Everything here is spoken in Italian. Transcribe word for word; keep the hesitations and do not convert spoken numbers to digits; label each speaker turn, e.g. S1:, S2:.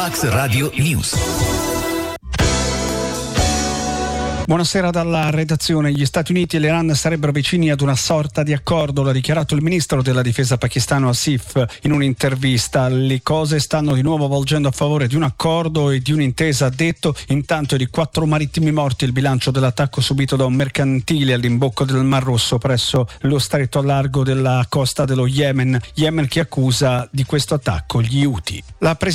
S1: Max Radio News.
S2: Buonasera dalla redazione. Gli Stati Uniti e l'Iran sarebbero vicini ad una sorta di accordo, l'ha dichiarato il ministro della difesa pakistano Asif in un'intervista. Le cose stanno di nuovo volgendo a favore di un accordo e di un'intesa, ha detto. Intanto di quattro marittimi morti il bilancio dell'attacco subito da un mercantile all'imbocco del Mar Rosso presso lo stretto a largo della costa dello Yemen. Yemen che accusa di questo attacco gli Houthi. La